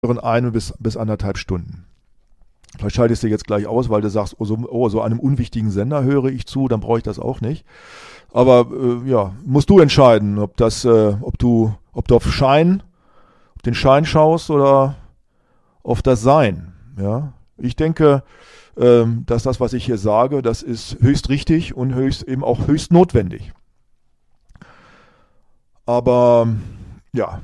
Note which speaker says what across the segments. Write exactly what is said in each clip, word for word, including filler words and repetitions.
Speaker 1: eine bis, bis anderthalb Stunden. Vielleicht schaltest du jetzt gleich aus, weil du sagst, oh so, oh, so einem unwichtigen Sender höre ich zu, dann brauche ich das auch nicht. Aber äh, ja, musst du entscheiden, ob das, äh, ob du, ob du auf Schein, auf den Schein schaust oder auf das Sein. Ja, ich denke, ähm, dass das, was ich hier sage, das ist höchst richtig und höchst eben auch höchst notwendig. Aber ja,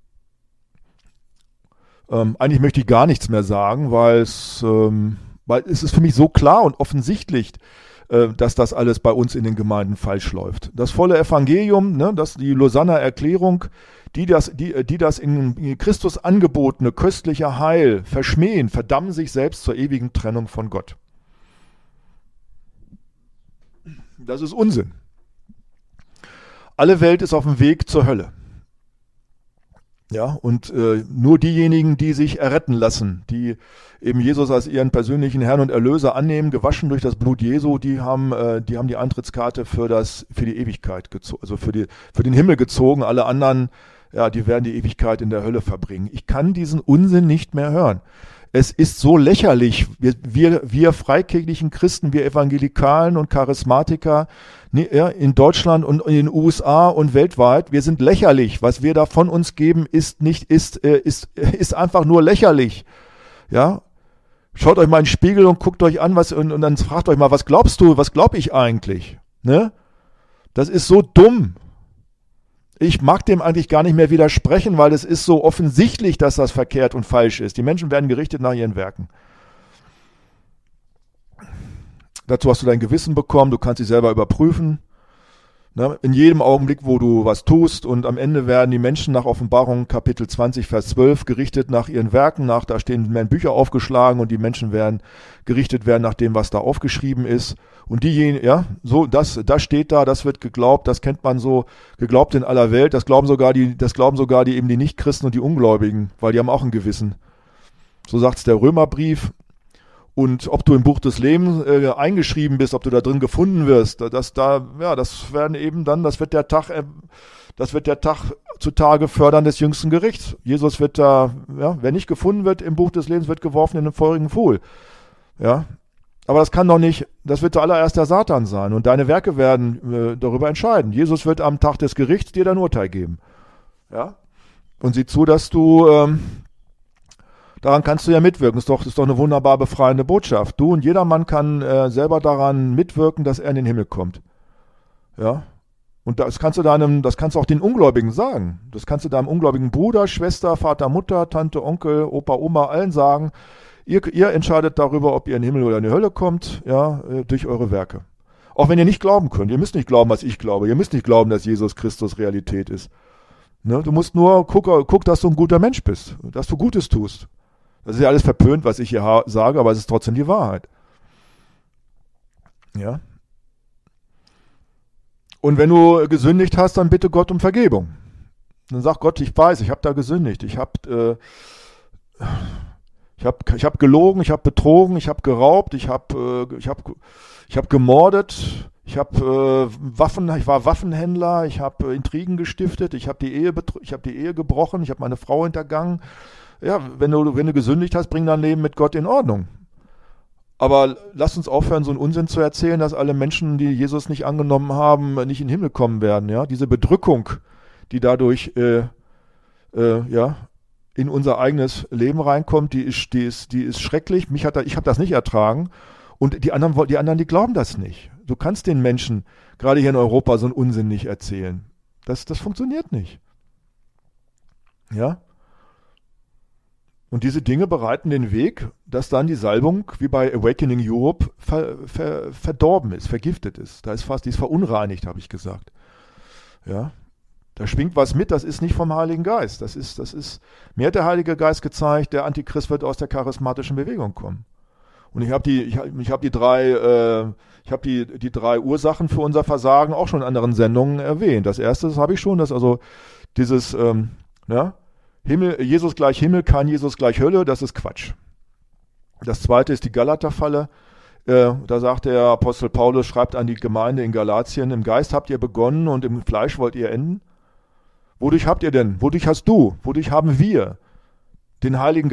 Speaker 1: ähm, eigentlich möchte ich gar nichts mehr sagen, weil es, ähm, weil es ist für mich so klar und offensichtlich, äh, dass das alles bei uns in den Gemeinden falsch läuft. Das volle Evangelium, ne, das die Lausanner Erklärung, die das, die, die das in Christus angebotene köstliche Heil verschmähen, verdammen sich selbst zur ewigen Trennung von Gott. Das ist Unsinn. Alle Welt ist auf dem Weg zur Hölle. Ja, und äh, nur diejenigen, die sich erretten lassen, die eben Jesus als ihren persönlichen Herrn und Erlöser annehmen, gewaschen durch das Blut Jesu, die haben, äh, die haben die Eintrittskarte für das, für die Ewigkeit gezogen, also für die, für den Himmel gezogen. Alle anderen, ja, die werden die Ewigkeit in der Hölle verbringen. Ich kann diesen Unsinn nicht mehr hören. Es ist so lächerlich. Wir, wir, wir freikirchlichen Christen, wir Evangelikalen und Charismatiker in Deutschland und in den U S A und weltweit, wir sind lächerlich. Was wir da von uns geben, ist nicht, ist, ist, ist einfach nur lächerlich. Ja? Schaut euch mal in den Spiegel und guckt euch an, was, und, und dann fragt euch mal, was glaubst du, was glaub ich eigentlich? Ne? Das ist so dumm. Ich mag dem eigentlich gar nicht mehr widersprechen, weil es ist so offensichtlich, dass das verkehrt und falsch ist. Die Menschen werden gerichtet nach ihren Werken. Dazu hast du dein Gewissen bekommen, du kannst dich selber überprüfen. Ne? In jedem Augenblick, wo du was tust, und am Ende werden die Menschen nach Offenbarung Kapitel zwanzig, Vers zwölf gerichtet nach ihren Werken, nach, da stehen werden Bücher aufgeschlagen und die Menschen werden gerichtet werden nach dem, was da aufgeschrieben ist. Und diejenigen, ja, so, das, das steht da, das wird geglaubt, das kennt man so, geglaubt in aller Welt, das glauben sogar die, das glauben sogar die eben die Nichtchristen und die Ungläubigen, weil die haben auch ein Gewissen. So sagt's der Römerbrief. Und ob du im Buch des Lebens äh, eingeschrieben bist, ob du da drin gefunden wirst, das da, ja, das werden eben dann, das wird der Tag, äh, das wird der Tag zutage fördern des jüngsten Gerichts. Jesus wird da, ja, wer nicht gefunden wird im Buch des Lebens, wird geworfen in den feurigen Pfuhl. Ja. Aber das kann doch nicht, das wird zuallererst der Satan sein und deine Werke werden äh, darüber entscheiden. Jesus wird am Tag des Gerichts dir dein Urteil geben. Ja? Und sieh zu, dass du, ähm, daran kannst du ja mitwirken. Das ist doch, das ist doch eine wunderbar befreiende Botschaft. Du und jeder Mann kann äh, selber daran mitwirken, dass er in den Himmel kommt. Ja? Und das kannst du deinem, das kannst du auch den Ungläubigen sagen. Das kannst du deinem ungläubigen Bruder, Schwester, Vater, Mutter, Tante, Onkel, Opa, Oma, allen sagen. Ihr, ihr entscheidet darüber, ob ihr in den Himmel oder in die Hölle kommt, ja, durch eure Werke. Auch wenn ihr nicht glauben könnt. Ihr müsst nicht glauben, was ich glaube. Ihr müsst nicht glauben, dass Jesus Christus Realität ist. Ne? Du musst nur gucken, guck, dass du ein guter Mensch bist, dass du Gutes tust. Das ist ja alles verpönt, was ich hier ha- sage, aber es ist trotzdem die Wahrheit. Ja. Und wenn du gesündigt hast, dann bitte Gott um Vergebung. Dann sag Gott, ich weiß, ich habe da gesündigt. Ich habe äh, Ich habe ich hab gelogen, ich habe betrogen, ich habe geraubt, ich habe äh, ich hab, ich hab gemordet, ich habe äh, Waffen, ich war Waffenhändler, ich habe äh, Intrigen gestiftet, ich habe die Ehe betro- ich habe die Ehe gebrochen, ich habe meine Frau hintergangen. Ja, wenn du wenn du gesündigt hast, bring dein Leben mit Gott in Ordnung. Aber lass uns aufhören, so einen Unsinn zu erzählen, dass alle Menschen, die Jesus nicht angenommen haben, nicht in den Himmel kommen werden. Ja, diese Bedrückung, die dadurch äh, äh, ja in unser eigenes Leben reinkommt, die ist, die ist, die ist schrecklich. Mich hat da, ich habe das nicht ertragen. Und die anderen, die anderen, die glauben das nicht. Du kannst den Menschen, gerade hier in Europa, so einen Unsinn nicht erzählen. Das, das funktioniert nicht. Ja? Und diese Dinge bereiten den Weg, dass dann die Salbung, wie bei Awakening Europe, ver, ver, verdorben ist, vergiftet ist. Da ist fast, die ist verunreinigt, habe ich gesagt. Ja? Da schwingt was mit, das ist nicht vom Heiligen Geist. Das ist, das ist, mir hat der Heilige Geist gezeigt, der Antichrist wird aus der charismatischen Bewegung kommen. Und ich habe die, ich, ich habe die drei, äh, ich habe die, die drei Ursachen für unser Versagen auch schon in anderen Sendungen erwähnt. Das erste, das habe ich schon, das also dieses, ähm, ja, Himmel, Jesus gleich Himmel, kein Jesus gleich Hölle, das ist Quatsch. Das zweite ist die Galaterfalle. Äh, da sagt der Apostel Paulus, schreibt an die Gemeinde in Galatien, im Geist habt ihr begonnen und im Fleisch wollt ihr enden. Wodurch habt ihr denn? Wodurch hast du? Wodurch haben wir den Heiligen